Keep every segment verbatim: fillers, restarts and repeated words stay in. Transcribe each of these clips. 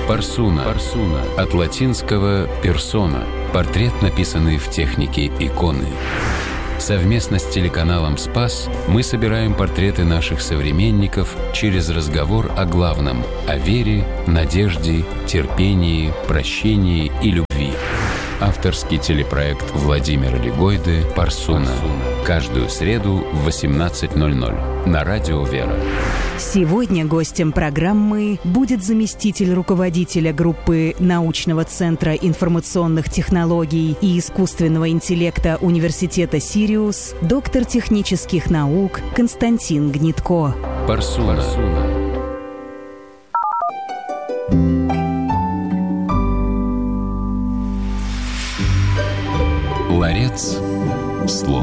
Парсуна. Парсуна. От латинского «персона» – портрет, написанный в технике иконы. Совместно с телеканалом «Спас» мы собираем портреты наших современников через разговор о главном – о вере, надежде, терпении, прощении и любви. Авторский телепроект Владимира Легойды «Парсуна». Каждую среду в восемнадцать ноль ноль на радио «Вера». Сегодня гостем программы будет заместитель руководителя группы научного центра информационных технологий и искусственного интеллекта Университета Сириус, доктор технических наук Константин Гнитко. Парсуна. Парсуна. Ларец слов.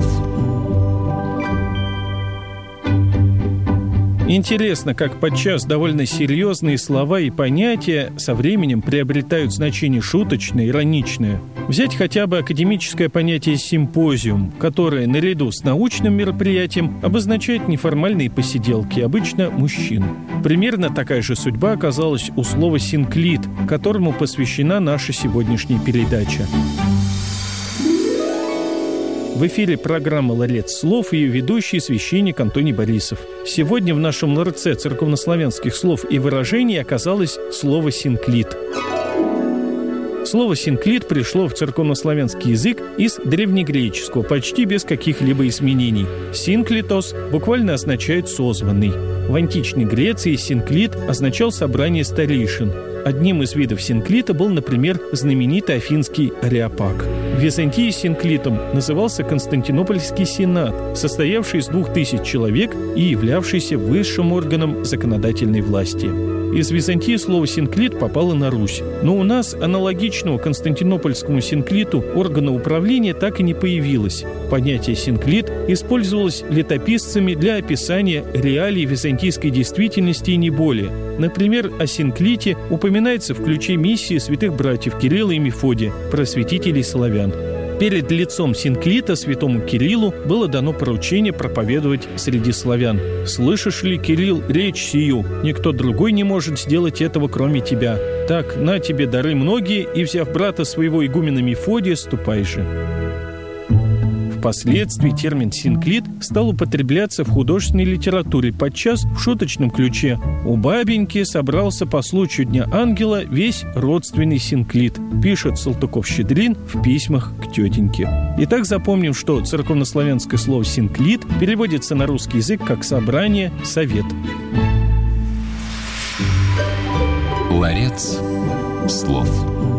Интересно, как подчас довольно серьезные слова и понятия со временем приобретают значение шуточное, ироничное. Взять хотя бы академическое понятие «симпозиум», которое наряду с научным мероприятием обозначает неформальные посиделки, обычно мужчин. Примерно такая же судьба оказалась у слова «синклит», которому посвящена наша сегодняшняя передача. В эфире программа «Ларец слов» и ее ведущий священник Антоний Борисов. Сегодня в нашем ларце церковнославянских слов и выражений оказалось слово «синклит». Слово «синклит» пришло в церковнославянский язык из древнегреческого, почти без каких-либо изменений. «Синклитос» буквально означает «созванный». В античной Греции «синклит» означал «собрание старейшин». Одним из видов синклита был, например, знаменитый афинский ареопаг. В Византии синклитом назывался Константинопольский сенат, состоявший из двух тысяч человек и являвшийся высшим органом законодательной власти. Из Византии слово «синклит» попало на Русь. Но у нас аналогичного константинопольскому синклиту органа управления так и не появилось. Понятие «синклит» использовалось летописцами для описания реалий византийской действительности и не более. Например, о синклите упоминается в ключе миссии святых братьев Кирилла и Мефодия, просветителей славян. Перед лицом синклита святому Кириллу было дано поручение проповедовать среди славян. «Слышишь ли, Кирилл, речь сию? Никто другой не может сделать этого, кроме тебя. Так, на тебе дары многие, и, взяв брата своего игумена Мефодия, ступай же». Впоследствии термин «синклит» стал употребляться в художественной литературе, подчас в шуточном ключе. «У бабеньки собрался по случаю Дня Ангела весь родственный синклит», пишет Салтыков-Щедрин в письмах к тетеньке. Итак, запомним, что церковнославянское слово «синклит» переводится на русский язык как «собрание», «совет». Ларец слов.